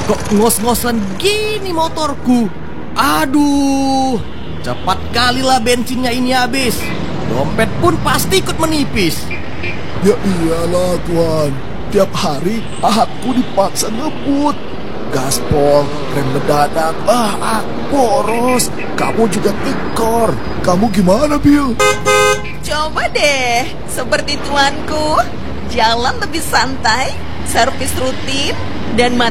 Kok ngos-ngosan gini motorku? Aduh, cepat kalilah bensinnya ini habis. Dompet pun pasti ikut menipis. Ya iyalah Tuan, tiap hari aku dipaksa ngebut. Gaspol, rem mendadak, boros. Kamu juga tekor. Kamu gimana, Bill? Coba deh, seperti tuanku, jalan lebih santai, servis rutin, dan